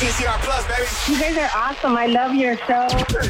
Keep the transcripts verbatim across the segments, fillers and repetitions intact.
T C R Plus, baby. You guys are awesome. I love your show.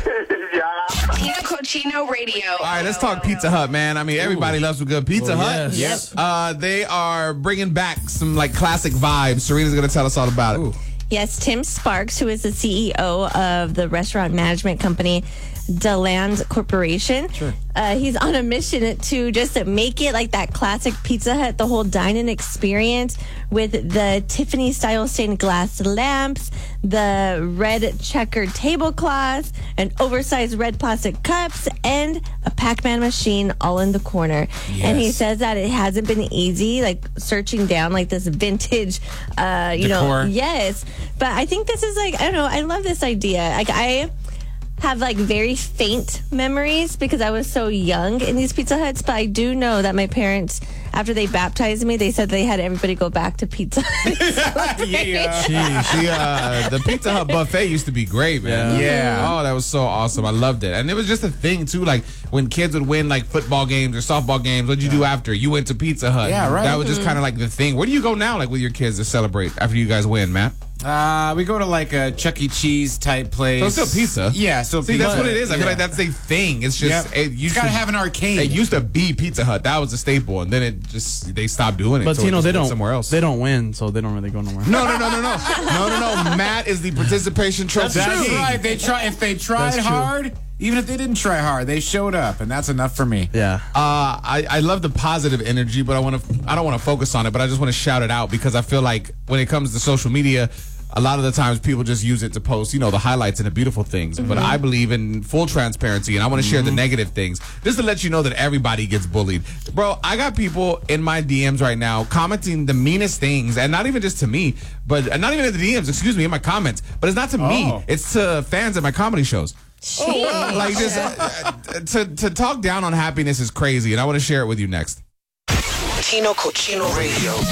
Yeah. Tino Cochino Radio. All right, let's talk Pizza Hut, man. I mean, everybody loves a good Pizza Oh, Hut. yes. Yes. Uh, they are bringing back some like classic vibes. Serena's going to tell us all about it. Ooh. Yes, Tim Sparks, who is the C E O of the restaurant management company DeLand Corporation. Sure. Uh, he's on a mission to just make it like that classic Pizza Hut, the whole dine-in experience with the Tiffany-style stained glass lamps, the red checkered tablecloths, an oversized red plastic cups, and a Pac-Man machine all in the corner. Yes. And he says that it hasn't been easy, like searching down like this vintage, uh, you Decor. know, yes. But I think this is like, I don't know, I love this idea. Like, I have like very faint memories because I was so young in these Pizza Huts, but I do know that my parents, after they baptized me, they said they had everybody go back to Pizza Hut. Yeah. The, uh, the Pizza Hut buffet used to be great, man. Yeah. Yeah. Oh, that was so awesome. I loved it. And it was just a thing, too. Like, when kids would win, like, football games or softball games, what'd you do after? You went to Pizza Hut. Yeah, right. That was just Mm-hmm. kind of like the thing. Where do you go now, like, with your kids to celebrate after you guys win, Matt? Uh, we go to like a Chuck E. Cheese type place. So it's still pizza. Yeah, so See, pizza. that's what it is. I feel Yeah. like that's a thing. It's just, Yep. it used You gotta to, have an arcade. It used to be Pizza Hut. That was a staple. And then it just, they stopped doing it. But so it Tino, just they went don't. somewhere else. They don't win, so they don't really go nowhere. No, no, no, no, no, no, no, no. Matt is the participation trophy. That's king. right. They try. If they tried That's true. hard, even if they didn't try hard, they showed up, and that's enough for me. Yeah. Uh, I, I love the positive energy, but I want to. I don't want to focus on it, but I just want to shout it out because I feel like when it comes to social media, a lot of the times people just use it to post, you know, the highlights and the beautiful things. But I believe in full transparency, and I want to share the negative things just to let you know that everybody gets bullied. Bro, I got people in my D Ms right now commenting the meanest things, and not even just to me, but uh, not even in the D Ms. Excuse me, in my comments. But it's not to me; Oh. it's to fans at my comedy shows. Jeez. Like just uh, to to talk down on happiness is crazy, and I want to share it with you next. Tino Cochino Radio.